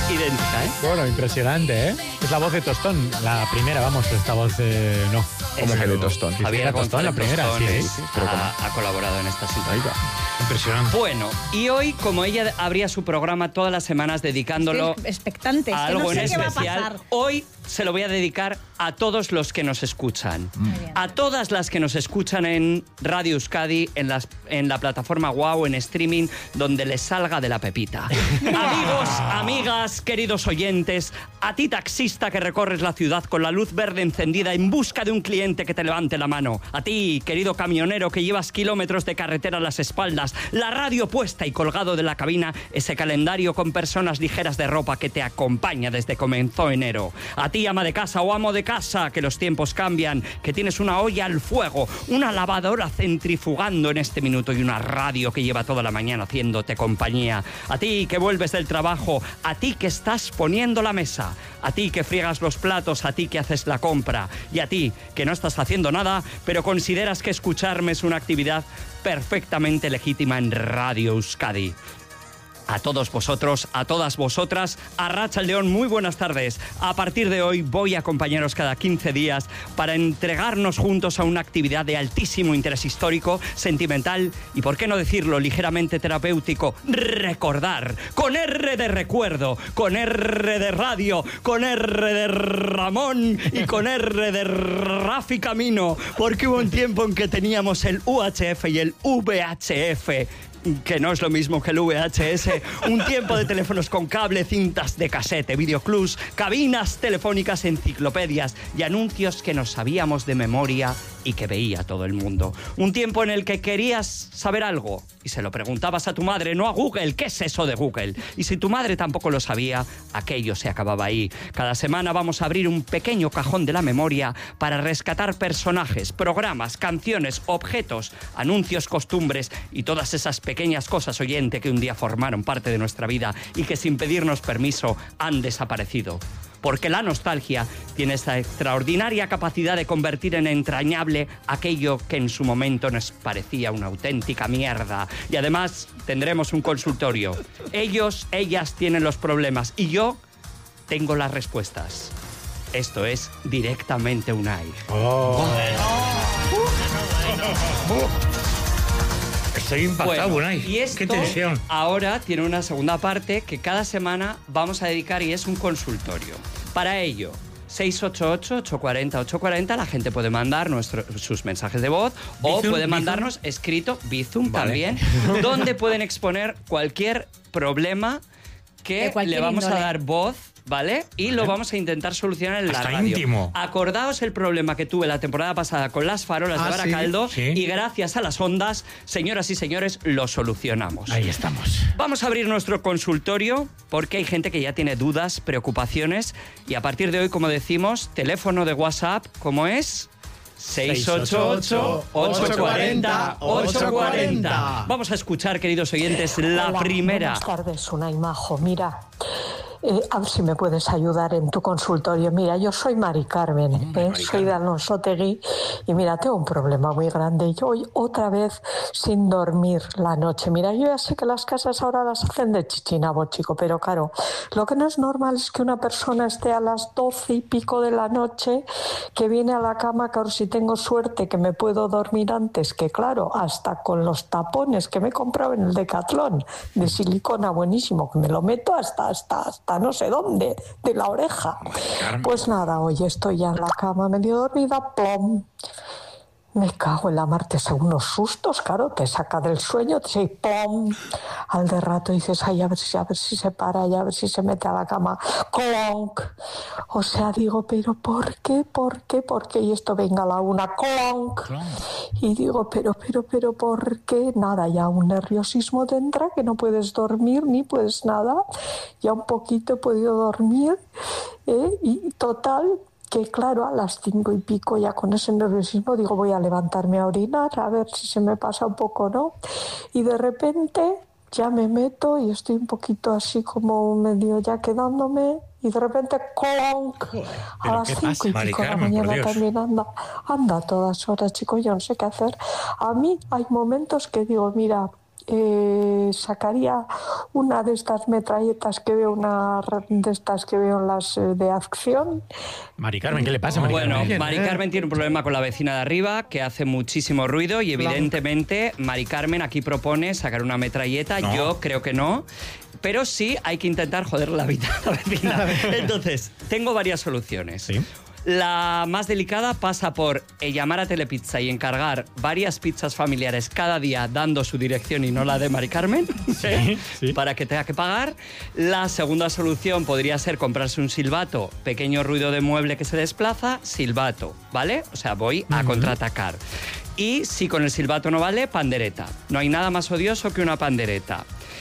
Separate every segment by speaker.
Speaker 1: idéntica, ¿eh?
Speaker 2: Bueno, impresionante, ¿eh? Es la voz de Tostón, la primera, vamos, esta voz no.
Speaker 3: ¿Cómo que de Tostón?
Speaker 1: Javier
Speaker 2: Tostón, la primera,
Speaker 1: Tostón
Speaker 2: sí.
Speaker 1: ha colaborado en esta sintonía.
Speaker 2: Impresionante.
Speaker 1: Bueno, y hoy, como ella abría su programa todas las semanas dedicándolo
Speaker 4: Estoy expectante,
Speaker 1: a
Speaker 4: es que
Speaker 1: algo
Speaker 4: no sé
Speaker 1: en
Speaker 4: qué va a
Speaker 1: especial,
Speaker 4: pasar.
Speaker 1: hoy se lo voy a dedicar a todos los que nos escuchan.
Speaker 4: bien.
Speaker 1: A todas las que nos escuchan en Radio Euskadi, en la plataforma Wow, en streaming, donde les salga de la pepita. Amigos, amigas, queridos oyentes, a ti taxista que recorres la ciudad con la luz verde encendida en busca de un cliente que te levante la mano. A ti, querido camionero que llevas kilómetros de carretera a las espaldas, la radio puesta y colgado de la cabina, ese calendario con personas ligeras de ropa que te acompaña desde que comenzó enero. A ti, ama de casa o amo de casa, que los tiempos cambian, que tienes una olla al fuego, una lavadora centrifugando en este minuto y una radio que lleva toda la mañana haciéndote compañía. A ti que vuelves del trabajo, a ti que estás poniendo la mesa, a ti que friegas los platos, a ti que haces la compra y a ti que no estás haciendo nada, pero consideras que escucharme es una actividad perfectamente legítima en Radio Euskadi. A todos vosotros, a todas vosotras, Arratsaldeon, muy buenas tardes. A partir de hoy voy a acompañaros cada 15 días para entregarnos juntos a una actividad de altísimo interés histórico, sentimental y, por qué no decirlo, ligeramente terapéutico. Recordar, con R de recuerdo, con R de radio, con R de Ramón y con R de Rafi Camino, porque hubo un tiempo en que teníamos el UHF y el VHF, que no es lo mismo que el VHS, un tiempo de teléfonos con cable, cintas de casete, videoclubs, cabinas telefónicas, enciclopedias y anuncios que nos sabíamos de memoria y que veía todo el mundo. Un tiempo en el que querías saber algo y se lo preguntabas a tu madre, no a Google. ¿Qué es eso de Google? Y si tu madre tampoco lo sabía, aquello se acababa ahí. Cada semana vamos a abrir un pequeño cajón de la memoria para rescatar personajes, programas, canciones, objetos, anuncios, costumbres y todas esas pequeñas cosas, oyente, que un día formaron parte de nuestra vida y que sin pedirnos permiso han desaparecido. Porque la nostalgia tiene esta extraordinaria capacidad de convertir en entrañable aquello que en su momento nos parecía una auténtica mierda. Y además tendremos un consultorio. Ellos, ellas tienen los problemas y yo tengo las respuestas. Esto es Directamente Unai.
Speaker 2: Estoy impactado, Unai.
Speaker 1: Y esto
Speaker 2: Qué tensión.
Speaker 1: ahora tiene una segunda parte que cada semana vamos a dedicar y es un consultorio. Para ello, 688-840-840, la gente puede mandar sus mensajes de voz o puede mandarnos escrito, Bizum también, donde pueden exponer cualquier problema que le vamos a dar voz, ¿vale? Y lo vamos a intentar solucionar en la radio.
Speaker 2: Íntimo.
Speaker 1: Acordaos el problema que tuve la temporada pasada con las farolas de Baracaldo y gracias a las ondas, señoras y señores, lo solucionamos.
Speaker 2: Ahí estamos.
Speaker 1: Vamos a abrir nuestro consultorio porque hay gente que ya tiene dudas, preocupaciones y a partir de hoy, como decimos, teléfono de WhatsApp, ¿cómo es? 688-840-840. Vamos a escuchar, queridos oyentes, la primera.
Speaker 5: Buenas tardes, Unai Majo. Mira, a ver si me puedes ayudar en tu consultorio. Mira, yo soy Mari Carmen, soy de Alonsotegui y mira, tengo un problema muy grande. Yo hoy otra vez sin dormir la noche. Mira, yo ya sé que las casas ahora las hacen de chichinabo, chico, pero claro, lo que no es normal es que una persona esté a las 12 y pico de la noche, que viene a la cama, claro, si tengo suerte que me puedo dormir antes, que claro, hasta con los tapones que me he comprado en el Decathlon de silicona buenísimo, que me lo meto hasta no sé dónde, de la oreja. Pues nada, hoy estoy ya en la cama medio dormida, plom. Me cago en la mar, te son unos sustos, claro, te saca del sueño, te dice ¡pum! Al de rato dices, ay, a ver si se para, y a ver si se mete a la cama, ¡clonk! O sea, digo, pero ¿por qué? Y esto venga a la una, ¡clonk! Y digo, pero, ¿por qué? Nada, ya un nerviosismo te entra, que no puedes dormir, ni puedes nada, ya un poquito he podido dormir, y total, que claro, a las 5 y pico ya con ese nerviosismo digo, voy a levantarme a orinar a ver si se me pasa un poco, ¿no? Y de repente ya me meto y estoy un poquito así como medio ya quedándome y de repente ¡clonk! A las 5 y pico de la mañana también anda a todas horas, chicos, yo no sé qué hacer. A mí hay momentos que digo, mira, sacaría una de estas metralletas que veo, una de estas que veo en las de acción.
Speaker 2: Mari Carmen, ¿qué le pasa, Mari
Speaker 1: Bueno,
Speaker 2: Carmen?
Speaker 1: Mari Carmen tiene un problema con la vecina de arriba que hace muchísimo ruido y evidentemente Mari Carmen aquí propone sacar una metralleta.
Speaker 2: No.
Speaker 1: Yo creo que no. Pero sí hay que intentar joder la vida a la vecina. Entonces, tengo varias soluciones.
Speaker 2: Sí.
Speaker 1: La más delicada pasa por llamar a Telepizza y encargar varias pizzas familiares cada día dando su dirección y no la de Mari Carmen,
Speaker 2: Sí.
Speaker 1: para que tenga que pagar. La segunda solución podría ser comprarse un silbato, pequeño ruido de mueble que se desplaza, silbato, ¿vale? O sea, voy a contraatacar. Y si con el silbato no vale, pandereta. No hay nada más odioso que una pandereta.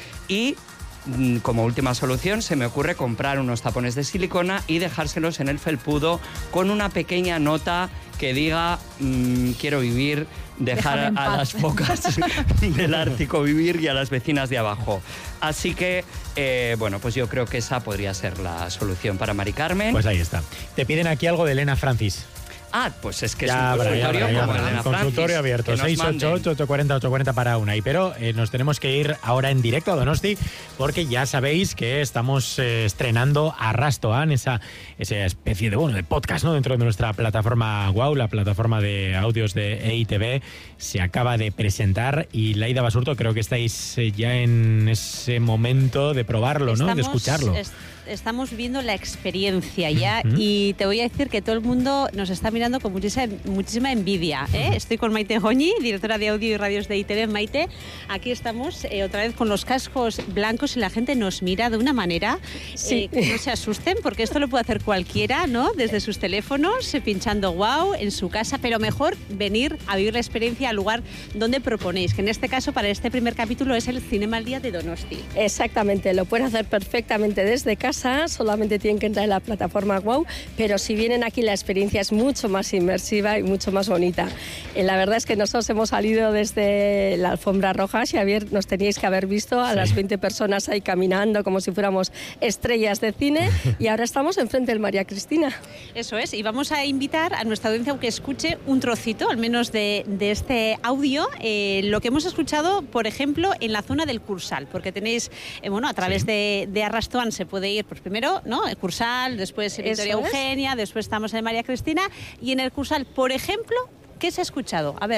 Speaker 1: Y como última solución, se me ocurre comprar unos tapones de silicona y dejárselos en el felpudo con una pequeña nota que diga quiero vivir, dejar a las focas del Ártico vivir y a las vecinas de abajo. Así que, bueno, pues yo creo que esa podría ser la solución para Mari Carmen.
Speaker 2: Pues ahí está. Te piden aquí algo de Elena Francis.
Speaker 1: Ah, pues es que
Speaker 2: Ya
Speaker 1: es un
Speaker 2: habrá,
Speaker 1: consultorio como
Speaker 2: habrá.
Speaker 1: Elena Francis.
Speaker 2: Consultorio abierto,
Speaker 1: que nos manden.
Speaker 2: 688-840-840 para una. Pero nos tenemos que ir ahora en directo a Donosti, porque ya sabéis que estamos estrenando Arrastoan, esa especie de podcast, ¿no? Dentro de nuestra plataforma WOW, la plataforma de audios de EITV. Se acaba de presentar y Laida Basurto, creo que estáis ya en ese momento de probarlo, ¿no? De escucharlo.
Speaker 3: Estamos viendo la experiencia ya y te voy a decir que todo el mundo nos está mirando con muchísima envidia. Estoy con Maite Goñi, directora de audio y radios de ITV. Maite, aquí estamos otra vez con los cascos blancos y la gente nos mira de una manera que no se asusten, porque esto lo puede hacer cualquiera, ¿no? Desde sus teléfonos, pinchando wow en su casa, pero mejor venir a vivir la experiencia al lugar donde proponéis, que en este caso para este primer capítulo es el Cinema al Día de Donosti.
Speaker 4: Exactamente, lo pueden hacer perfectamente desde casa, solamente tienen que entrar en la plataforma WOW, pero si vienen aquí la experiencia es mucho más inmersiva y mucho más bonita. La verdad es que nosotros hemos salido desde la alfombra roja, Xavier, nos teníais que haber visto a las 20 personas ahí caminando como si fuéramos estrellas de cine y ahora estamos enfrente del María Cristina.
Speaker 3: Eso es, y vamos a invitar a nuestra audiencia a que escuche un trocito, al menos de este audio, lo que hemos escuchado, por ejemplo, en la zona del Cursal, porque tenéis, a través de Arrastoan se puede ir, pues primero, ¿no? El Cursal, después Victoria Eugenia, después estamos en María Cristina, y en el Cursal, por ejemplo, ¿qué se ha escuchado? A ver.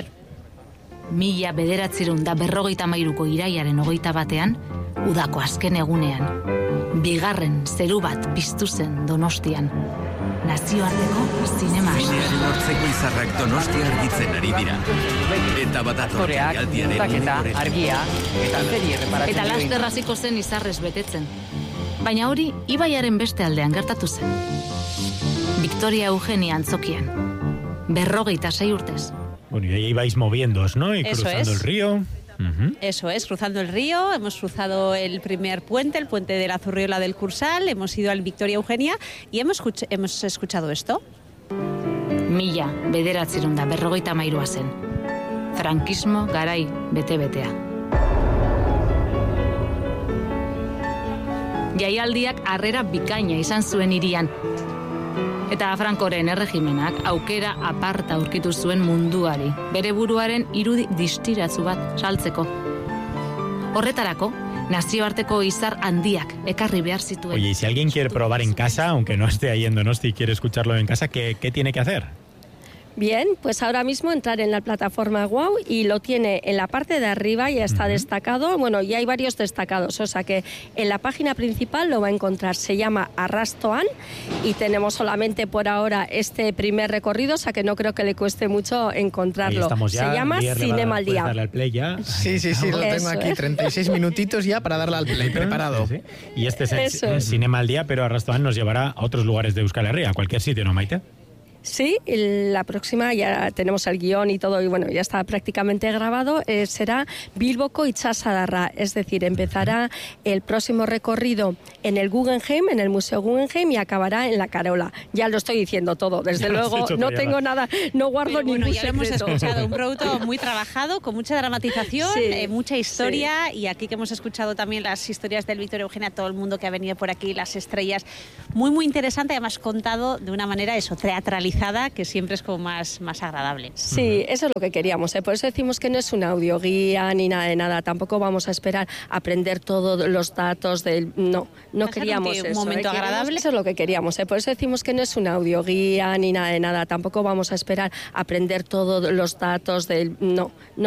Speaker 6: 1953ko iraiaren 21ean, udako azken egunean, bigarren zeru bat piztu zen Donostian. Nazioarteko zinema.
Speaker 7: Zinearen hortzeko izarrak Donostia argitzen ari dira. Eta badator jaialdiaren
Speaker 1: argia,
Speaker 6: Eta laster hasiko zen izarrez betetzen. Baina hori ibaiaren beste aldean gertatu zen. Victoria Eugenia antzokian. 26 urtez.
Speaker 2: Bueno, y ahí vais moviéndoos, ¿no? Y
Speaker 3: Eso
Speaker 2: cruzando
Speaker 3: es.
Speaker 2: el río.
Speaker 3: Eso es, cruzando el río, hemos cruzado el primer puente, el puente de la Zurriola del Cursal, hemos ido al Victoria Eugenia y hemos escuchado esto.
Speaker 6: 1953 zen. Frankismo garai bete-betea. Jaialdiak harrera bikaina izan zuen hirian. Eta Frankoren erregimenak aukera aparta aurkitu zuen munduari, bere buruaren irudi distiratzu bat saltzeko. Horretarako, nazioarteko izar handiak ekarri behar zituen.
Speaker 2: Oye, y si alguien quiere probar en casa, aunque no esté ahí en Donosti y quiere escucharlo en casa, ¿qué tiene que hacer?
Speaker 4: Bien, pues ahora mismo entrar en la plataforma WOW y lo tiene en la parte de arriba, ya está destacado, bueno, ya hay varios destacados, o sea que en la página principal lo va a encontrar, se llama Arrastoan y tenemos solamente por ahora este primer recorrido, o sea que no creo que le cueste mucho encontrarlo.
Speaker 2: Ahí estamos ya.
Speaker 4: Se llama Cinema al Día.
Speaker 2: Darle al play ya.
Speaker 8: Sí, lo tengo aquí, 36 minutitos ya para darle al play, preparado.
Speaker 2: Sí. Y este es el Cinema al Día, pero Arrastoan nos llevará a otros lugares de Euskal Herria, a cualquier sitio, ¿no, Maite?
Speaker 4: Sí, la próxima ya tenemos el guión y todo, y bueno, ya está prácticamente grabado, será Bilboko Itsasadarra, es decir, empezará el próximo recorrido en el Guggenheim, en el Museo Guggenheim, y acabará en La Carola. Ya lo estoy diciendo todo, desde luego no tengo nada, no guardo ningún
Speaker 3: ya lo hemos
Speaker 4: secreto.
Speaker 3: escuchado, un producto muy trabajado, con mucha dramatización, mucha historia, y aquí que hemos escuchado también las historias del Victoria Eugenia, todo el mundo que ha venido por aquí, las estrellas, muy interesante, además contado de una manera teatralizada, personalizada, que siempre es como más agradable.
Speaker 4: Sí, eso es lo que queríamos, por eso decimos que no es una audioguía ni nada de nada, tampoco vamos a esperar a aprender todos los datos del... No queríamos eso.
Speaker 3: Un momento agradable.
Speaker 4: Eso es lo que queríamos, por eso decimos que no es una audioguía ni nada de nada, tampoco vamos a esperar a aprender todos los datos del... No